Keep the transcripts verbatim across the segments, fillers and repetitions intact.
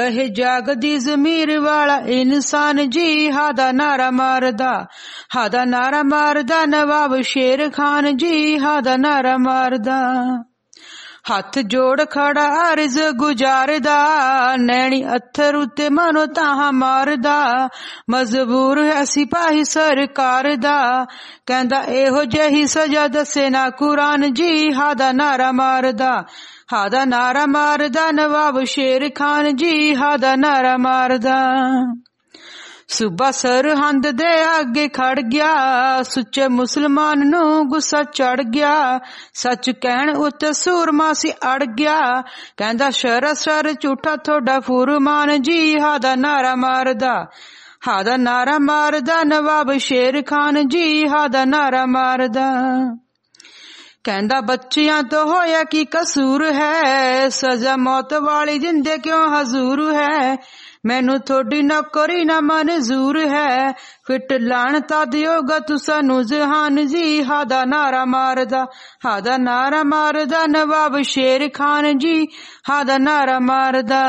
ਇਹ ਜਾਗਦੀ ਜ਼ਮੀਰ ਵਾਲਾ ਇਨਸਾਨ ਜੀ ਹਾਦਾ ਨਾਰਾ ਮਾਰਦਾ, ਹਾਦਾ ਨਾਰਾ ਮਾਰਦਾ ਨਵਾਬ ਸ਼ੇਰ ਖਾਨ ਜੀ ਹਾਦਾ ਨਾਰਾ ਮਾਰਦਾ। ਹੱਥ ਜੋੜ ਖੜਾ ਅਰਜ਼ ਗੁਜ਼ਾਰਦਾ, ਨੈਣੀ ਅੱਥਰ ਉੱਤੇ ਮਨੋ ਤਾਹਾਂ ਮਾਰਦਾ, ਮਜਬੂਰ ਹੈ ਸਿਪਾਹੀ ਸਰਕਾਰ ਦਾ, ਕਹਿੰਦਾ ਇਹੋ ਜਿਹੀ ਸਜ਼ਾ ਦੱਸੇ ਨਾ ਕੁਰਾਨ ਜੀ ਹਾਦਾ ਨਾਰਾ ਮਾਰਦਾ, ਹਾਦਾ ਨਾਰਾ ਮਾਰਦਾ ਨਵਾਬ ਸ਼ੇਰ ਖਾਨ ਜੀ ਹਾਦਾ ਨਾਰਾ ਮਾਰਦਾ। ਸੂਬਾ ਸਰਹੰਦ ਦੇ ਅੱਗੇ ਖੜ ਗਿਆ, ਸੁੱਚੇ ਮੁਸਲਮਾਨ ਨੂੰ ਗੁੱਸਾ ਚੜ ਗਿਆ, ਸੱਚ ਕਹਿਣ ਉੱਤੇ ਸੂਰਮਾ ਸੀ ਅੜ ਗਿਆ, ਕਹਿੰਦਾ ਸਰਾਸਰ ਝੂਠਾ ਤੁਹਾਡਾ ਫੁਰਮਾਨ ਜੀ ਹਾਦਾ ਨਾਰਾ ਮਾਰਦਾ, ਹਾਦਾ ਨਾਰਾ ਮਾਰਦਾ ਨਵਾਬ ਸ਼ੇਰ ਖਾਨ ਜੀ ਹਾਦਾ ਨਾਰਾ ਮਾਰਦਾ। ਕਹਿੰਦਾ ਬੱਚਿਆਂ ਤੋਂ ਹੋਇਆ ਕੀ ਕਸੂਰ ਹੈ, ਸਜ਼ਾ ਮੌਤ ਵਾਲੀ ਜਿੰਦੇ ਕਿਉਂ ਹਜ਼ੂਰ ਹੈ, ਮੈਨੂੰ ਥੋੜੀ ਨੌਕਰੀ ਨਾ ਮਨਜ਼ੂਰ ਹੈ, ਫਿੱਟ ਲਾਣਤਾ ਦਿਓਗਾ ਤੁਸਾਂ ਨੂੰ ਜਹਾਨ ਜੀ ਹਾਦਾ ਨਾਰਾ ਮਾਰਦਾ, ਹਾਦਾ ਨਾਰਾ ਮਾਰਦਾ ਨਵਾਬ ਸ਼ੇਰ ਖਾਨ ਜੀ ਹਾਦਾ ਨਾਰਾ ਮਾਰਦਾ।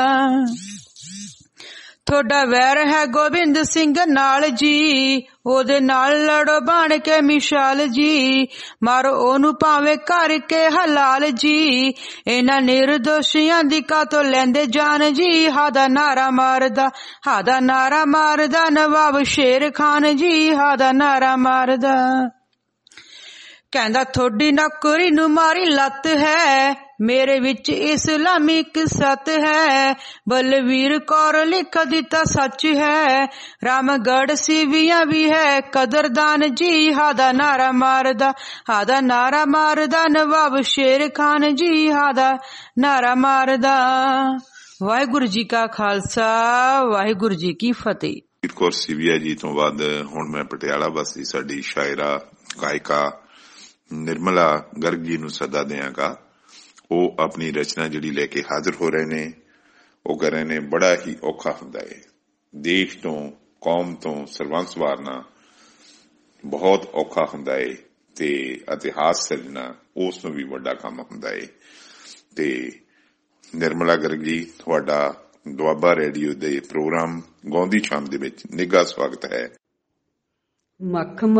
ਤੁਹਾਡਾ ਵੈਰ ਹੈ ਗੋਬਿੰਦ ਸਿੰਘ ਨਾਲ ਜੀ, ਉਹਦੇ ਨਾਲ ਲੜੋ ਬਣ ਕੇ ਮਿਸਾਲ ਜੀ, ਮਾਰੋ ਉਹਨੂੰ ਭਾਵੇਂ ਕਰਕੇ ਹਲਾਲ ਜੀ, ਇਹਨਾਂ ਨਿਰਦੋਸ਼ੀਆਂ ਦੀ ਕਾਤੋਂ ਲੈਂਦੇ ਜਾਨ ਜੀ ਹਾਦਾ ਨਾਰਾ ਮਾਰਦਾ, ਹਾਦਾ ਨਾਰਾ ਮਾਰਦਾ ਨਵਾਬ ਸ਼ੇਰ ਖਾਨ ਜੀ ਹਾਦਾ ਨਾਰਾ ਮਾਰਦਾ। ਕਹਿੰਦਾ ਥੋੜੀ ਨੌਕਰੀ ਨੂੰ ਮਾਰੀ ਲੱਤ ਹੈ, ਮੇਰੇ ਵਿੱਚ ਇਸਲਾਮੀ ਇੱਕ ਸੱਤ ਹੈ, ਬਲਵੀਰ ਕੌਰ ਲਿਖ ਦਿੱਤਾ ਸੱਚ ਹੈ, ਰਾਮਗੜ੍ਹ ਸਿਵੀਆਂ ਵੀ ਹੈ ਕਦਰਦਾਨ ਜੀ ਹਾਦਾ ਨਾਰਾ ਮਾਰਦਾ, ਹਾਦਾ ਨਾਰਾ ਮਾਰਦਾ ਨਵਾਬ ਸ਼ੇਰ ਖਾਨ ਜੀ ਹਾਦਾ ਨਾਰਾ ਮਾਰਦਾ। ਵਾਹਿਗੁਰੂ ਜੀ ਕਾ ਖਾਲਸਾ, ਵਾਹਿਗੁਰੂ ਜੀ ਕੀ ਫਤਿਹ। ਕੌਰ ਸਿਵੀਆ ਜੀ ਤੋਂ ਬਾਅਦ ਹੁਣ ਮੈਂ ਪਟਿਆਲਾ ਵਾਸੀ ਸਾਡੀ ਸ਼ਾਇਰਾ ਗਾਇਕਾ ਨਿਰਮਲਾ ਗਰਗ ਜੀ ਨੂੰ ਸੱਦਾ ਦਿਆਂਗਾ। ਉਹ ਆਪਣੀ ਰਚਨਾ ਜਿਹੜੀ ਲੈ ਕੇ ਹਾਜ਼ਰ ਹੋ ਰਹੇ ਨੇ। ਉਹ ਕਹਿ ਰਹੇ ਨੇ ਬੜਾ ਹੀ ਔਖਾ ਹੁੰਦਾ ਹੈ, ਦੇਸ਼ ਤੋਂ ਕੌਮ ਤੋਂ ਸਰਬੰਸ ਵਾਰਨਾ ਬਹੁਤ ਔਖਾ ਹੁੰਦਾ ਹੈ, ਤੇ ਇਤਿਹਾਸ ਸਿਰਜਣਾ ਉਸ ਨੂੰ ਵੀ ਵੱਡਾ ਕੰਮ ਹੁੰਦਾ ਹੈ। ਤੇ ਨਿਰਮਲਾ ਗਰਗ ਜੀ, ਤੁਹਾਡਾ ਦੁਆਬਾ ਰੇਡੀਓ ਦੇ ਪ੍ਰੋਗਰਾਮ ਗਾਉਂਦੀ ਸ਼ਾਮ ਦੇ ਵਿੱਚ ਨਿੱਘਾ ਸਵਾਗਤ ਹੈ। ਮੱਖ